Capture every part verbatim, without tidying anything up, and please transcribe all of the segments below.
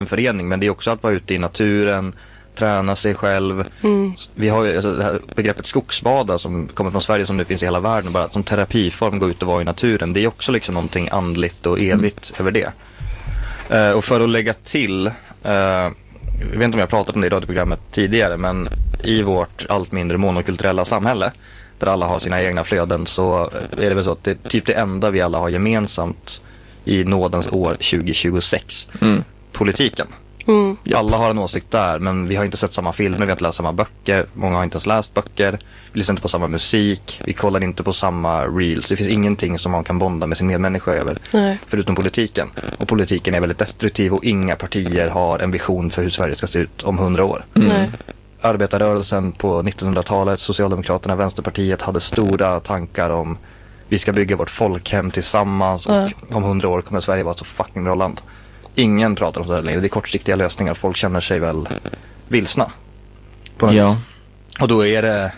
en förening, men det är också att vara ute i naturen, träna sig själv. Mm. Vi har ju alltså, det här begreppet skogsbada som kommer från Sverige, som nu finns i hela världen, bara som terapiform, gå ut och vara i naturen. Det är också liksom någonting andligt och evigt mm. över det. Uh, och för att lägga till, uh, jag vet inte om jag har pratat om det i radioprogrammet tidigare, men i vårt allt mindre monokulturella samhälle, där alla har sina egna flöden, så är det väl så att det är typ det enda vi alla har gemensamt i nådens år tjugo tjugosex. Mm. Politiken. Mm. Alla har en åsikt där, men vi har inte sett samma filmer, vi har inte läst samma böcker, många har inte ens läst böcker, vi lyssnar inte på samma musik, vi kollar inte på samma reels. Det finns ingenting som man kan bonda med sin medmänniska över. Nej. Förutom politiken. Och politiken är väldigt destruktiv, och inga partier har en vision för hur Sverige ska se ut om hundra år. Mm. Arbetarrörelsen på nittonhundratalet, Socialdemokraterna, Vänsterpartiet hade stora tankar om vi ska bygga vårt folkhem tillsammans, och mm. om hundra år kommer Sverige vara ett så fucking bra land. Ingen pratar om det längre. Det är kortsiktiga lösningar. Folk känner sig väl vilsna. På ja. Och då är det...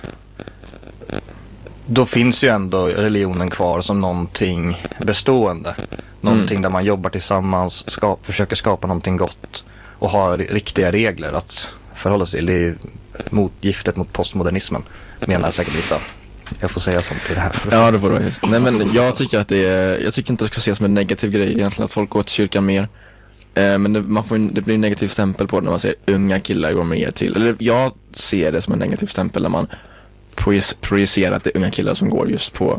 Då finns ju ändå religionen kvar som någonting bestående. Någonting mm. där man jobbar tillsammans, ska, försöker skapa någonting gott och har riktiga regler att förhålla sig till. Det är ju motgiftet mot postmodernismen, menar säkert vissa. Jag får säga sånt till det här. Ja, det får du. Nej, men jag tycker att det är... Jag tycker inte att det ska ses som en negativ grej egentligen, att folk går till kyrkan mer. Men det, man får, det blir en negativ stämpel på det när man ser unga killar går mer till. Eller jag ser det som en negativ stämpel när man projicerar att det är unga killar som går just på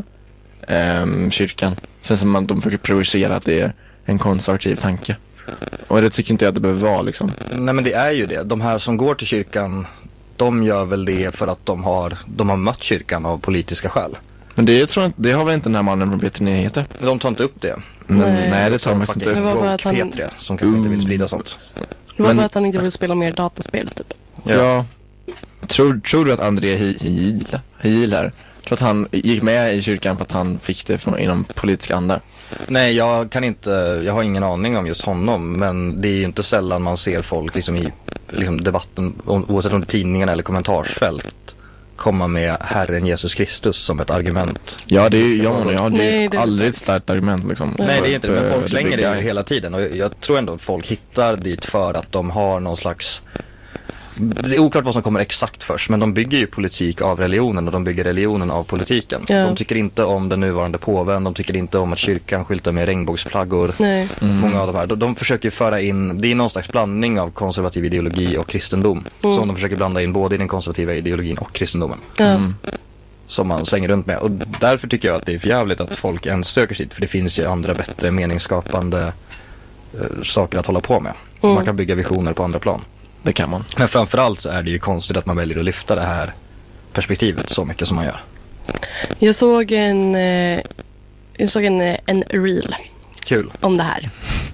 um, kyrkan. Sen som man, de försöker projicera att det är en konservativ tanke. Och det tycker inte jag att det behöver vara liksom. Nej, men det är ju det. De här som går till kyrkan, de gör väl det för att de har, de har mött kyrkan av politiska skäl. Men det, tror jag, det har väl inte den här mannen från Peter Nyheter? De tar inte upp det. Men, nej. nej, det tar de inte upp. Det var bara att han... Petri, som kanske mm. inte vill sprida sånt. Det var men... bara att han inte vill spela mer dataspel typ. Ja. ja. Tror, tror du att André Hil här, tror att han gick med i kyrkan för att han fick det från inom politiska andar? Nej, jag kan inte, jag har ingen aning om just honom, men det är ju inte sällan man ser folk liksom i liksom debatten, oavsett om det är tidningarna eller kommentarsfält, komma med Herren Jesus Kristus som ett argument. Ja, det är ju ja, ja, det är, Nej, det är aldrig ett starkt argument liksom. Nej, det är inte det, men folk slänger det hela tiden, och jag, jag tror ändå att folk hittar dit för att de har någon slags... Det är oklart vad som kommer exakt först, men de bygger ju politik av religionen, och de bygger religionen av politiken. Ja. De tycker inte om den nuvarande påven, de tycker inte om att kyrkan skyltar med regnbågsflaggor. Nej. Mm. Många av de här, de, de försöker föra in, det är någon slags blandning av konservativ ideologi och kristendom, mm. som de försöker blanda in både i den konservativa ideologin och kristendomen. Mm. Som man svänger runt med, och därför tycker jag att det är förjävligt att folk ens söker sig, för det finns ju andra bättre meningsskapande uh, saker att hålla på med. Mm. Man kan bygga visioner på andra plan. Det kan man. Men framförallt så är det ju konstigt att man väljer att lyfta det här perspektivet så mycket som man gör. Jag såg en eh, jag såg en, en reel. Kul. Om det här.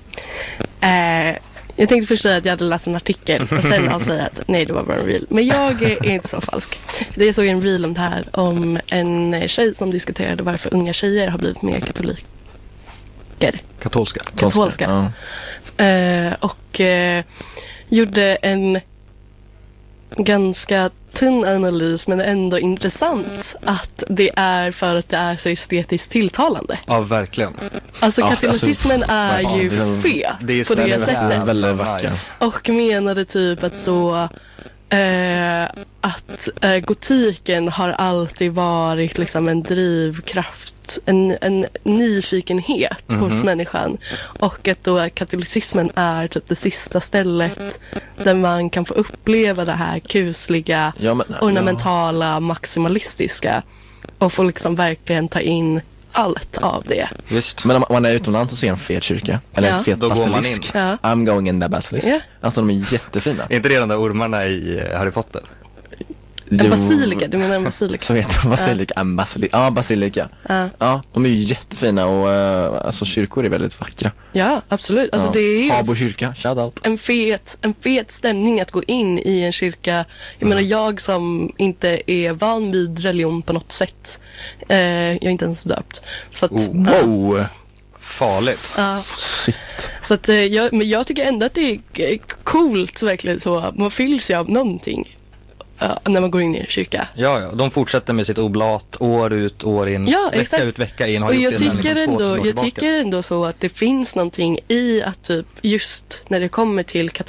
Eh, jag tänkte först säga att jag hade läst en artikel och sen avsäga att nej, det var bara en reel. Men jag är inte så falsk. Jag såg en reel om det här, om en tjej som diskuterade varför unga tjejer har blivit mer katoliker. Katolska. Katolska. Ja. Eh, och eh, gjorde en ganska tunn analys, men ändå intressant, att det är för att det är så estetiskt tilltalande. Ja, verkligen. Alltså katolicismen alltså, är ja, ju fet det är på det, det sättet. Väldigt vackert. Och menade typ att så eh, att eh, gotiken har alltid varit liksom en drivkraft, en, en nyfikenhet mm-hmm. hos människan, och att då katolicismen är typ det sista stället där man kan få uppleva det här kusliga, ja, men, ornamentala, ja. maximalistiska, och få liksom verkligen ta in allt av det. Just. Men om man är utomlands och ser en fet kyrka eller ja. en fet då basilisk, går man in. Ja. I'm going in that basilisk. Yeah. Alltså de är jättefina. Är inte det de där ormarna i Harry Potter? En basilika, du menar en basilika? Så heter basilika, en basilika. Ja, basilika. Ja. ja, de är ju jättefina, och uh, alltså kyrkor är väldigt vackra. Ja, absolut. Alltså ja. det är ju Habo kyrka, shout out. En fet, en fet stämning att gå in i en kyrka. Jag mm. menar, jag som inte är van vid religion på något sätt. Eh, jag är inte ens döpt. Så att, oh, wow. Uh, farligt. Ja. Shit. Så att jag, men jag tycker ändå att det är coolt verkligen så. Man fylls ju av någonting. ja, när man går in i en kyrka. Ja, ja, de fortsätter med sitt oblat år ut, år in, Ja, vecka exakt. ut, vecka in. Har Och gjort jag det sedan tycker, liksom tvåtusen ändå, år jag tillbaka. tycker ändå så att det finns någonting i att typ just när det kommer till